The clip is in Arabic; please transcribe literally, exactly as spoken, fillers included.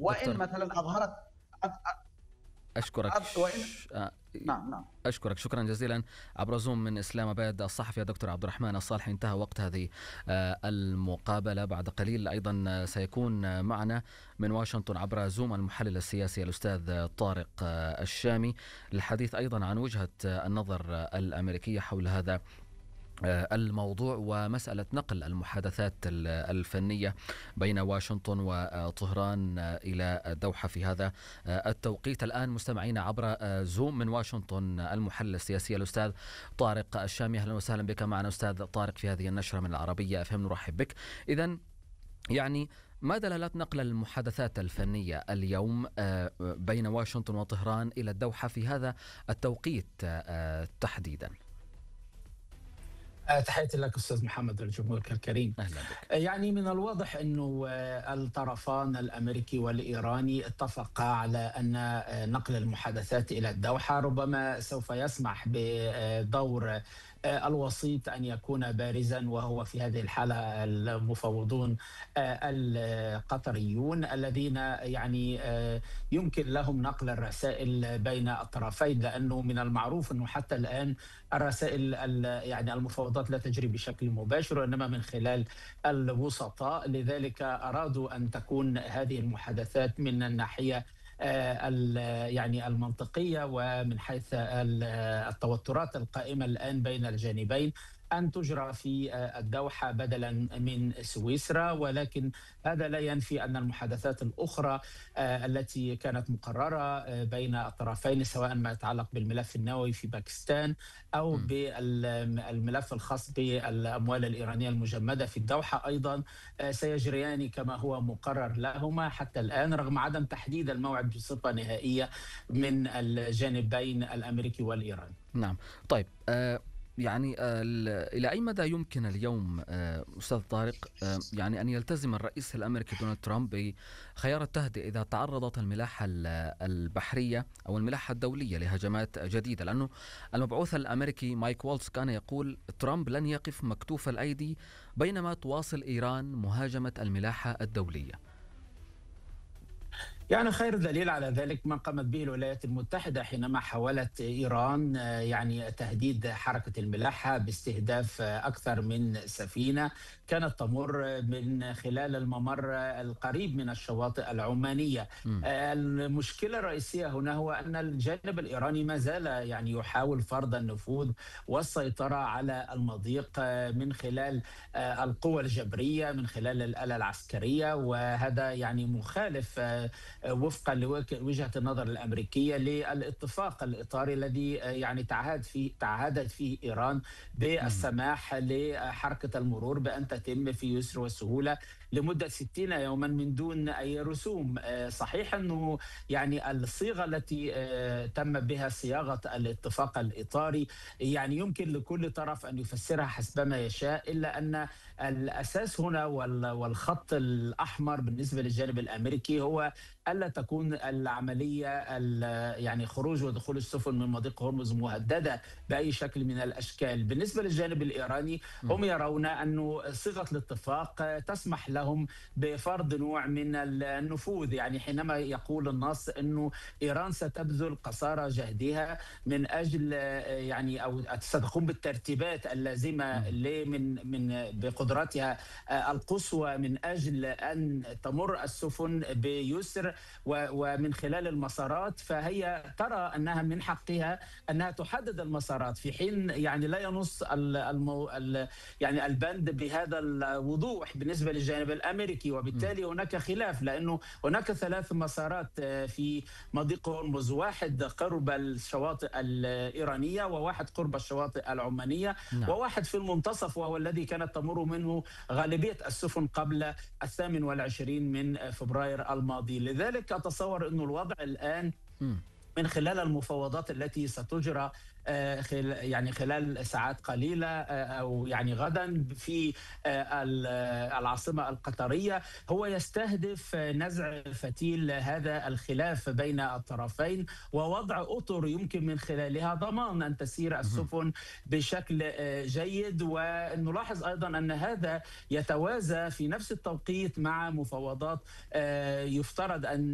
وإن دكتور مثلا أظهرت أ- أشكرك أ- وإن ش... آه، نعم نعم. أشكرك شكرا جزيلا. عبر زوم من إسلام آباد الصحفي الدكتور عبد الرحمن الصالحي. انتهى وقت هذه آه، المقابلة. بعد قليل أيضا آه، سيكون آه، معنا من واشنطن عبر زوم المحلل السياسي الأستاذ آه، طارق آه، الشامي للحديث أيضا عن وجهة آه، النظر آه، الأمريكية حول هذا آه، الموضوع ومسألة نقل المحادثات ال- الفنية بين واشنطن وطهران آه، إلى الدوحة في هذا آه، التوقيت. الآن مستمعين عبر آه، زوم من واشنطن آه، المحلل السياسي الأستاذ طارق الشامي. أهلا وسهلا بك معنا أستاذ طارق في هذه النشرة من العربية أف إم. نرحب بك. إذن يعني ما دلالات نقل المحادثات الفنية اليوم آه، بين واشنطن وطهران إلى الدوحة في هذا التوقيت آه، تحديدا؟ آه، تحياتي لك أستاذ محمد والجمهور الكريم. أهلا بك. آه، يعني من الواضح أنه آه، الطرفان الأمريكي والإيراني اتفقا على أن آه، نقل المحادثات إلى الدوحة ربما سوف يسمح بدور آه، الوسيط أن يكون بارزا، وهو في هذه الحالة المفوضون آه، القطريون الذين يعني آه، يمكن لهم نقل الرسائل بين الطرفين، لأنه من المعروف أنه حتى الآن الرسائل ال- يعني المفاوضات لا تجري بشكل مباشر وإنما من خلال الوسطاء. لذلك أرادوا أن تكون هذه المحادثات من الناحية آه، ال- يعني المنطقية ومن حيث ال- التوترات القائمة الآن بين الجانبين أن تجرى في آه، الدوحة بدلا من سويسرا. ولكن هذا لا ينفي أن المحادثات الأخرى آه، التي كانت مقررة آه، بين الطرفين، سواء ما يتعلق بالملف النووي في باكستان أو م. بالملف الخاص بالأموال الإيرانية المجمدة في الدوحة، أيضا آه، سيجريان كما هو مقرر لهما حتى الآن، رغم عدم تحديد الموعد بصفة نهائية من الجانبين الأمريكي والإيراني. نعم. طيب آه يعني آه إلى أي مدى يمكن اليوم آه أستاذ طارق آه يعني أن يلتزم الرئيس الأمريكي دونالد ترامب بخيار التهدئة إذا تعرضت الملاحة البحرية أو الملاحة الدولية لهجمات جديدة؟ لأنه المبعوث الأمريكي مايك والتز كان يقول ترامب لن يقف مكتوف الأيدي بينما تواصل إيران مهاجمة الملاحة الدولية. يعني خير دليل على ذلك ما قامت به الولايات المتحدة حينما حاولت إيران آه، يعني تهديد حركة الملاحة باستهداف آه، أكثر من سفينة كانت تمر من خلال الممر القريب من الشواطئ العمانية. م. آه، المشكلة الرئيسية هنا هو أن الجانب الإيراني ما زال يعني يحاول فرض النفوذ والسيطرة على المضيق آه، من خلال آه، القوى الجبرية، من خلال الآلة العسكرية، وهذا يعني مخالف آه، وفقا لوجهة النظر الأمريكية للاتفاق الإطاري الذي يعني تعهد فيه تعهدت فيه إيران بالسماح لحركة المرور بأن تتم في يسر وسهولة لمدة ستين يوما من دون أي رسوم. صحيح أنه يعني الصيغة التي تم بها صياغة الاتفاق الإطاري يعني يمكن لكل طرف أن يفسرها حسبما يشاء، إلا أن الأساس هنا والخط الأحمر بالنسبة للجانب الأمريكي هو ألا تكون العملية يعني خروج ودخول السفن من مضيق هرمز مهددة بأي شكل من الأشكال. بالنسبة للجانب الإيراني هم يرون أن صيغة الاتفاق تسمح لهم بفرض نوع من النفوذ، يعني حينما يقول النص أنه إيران ستبذل قصارى جهدها من أجل يعني أو ستقوم بالترتيبات اللازمة من من بقدرتها القصوى من أجل أن تمر السفن بيسر ومن خلال المسارات، فهي ترى أنها من حقها أنها تحدد المسارات، في حين يعني لا ينص المو... يعني البند بهذا الوضوح بالنسبة للجانب الأمريكي. وبالتالي هناك خلاف، لأنه هناك ثلاث مسارات في مضيق هرمز، واحد قرب الشواطئ الإيرانية وواحد قرب الشواطئ العمانية نعم. وواحد في المنتصف وهو الذي كانت تمر منه غالبية السفن قبل الثامن والعشرين من فبراير الماضي. لذلك أتصور أن الوضع الآن م. من خلال المفاوضات التي ستجرى يعني خلال ساعات قليلة أو يعني غدا في العاصمة القطرية هو يستهدف نزع فتيل هذا الخلاف بين الطرفين ووضع أطر يمكن من خلالها ضمان أن تسير السفن بشكل جيد. ونلاحظ أيضا أن هذا يتوازى في نفس التوقيت مع مفاوضات يفترض أن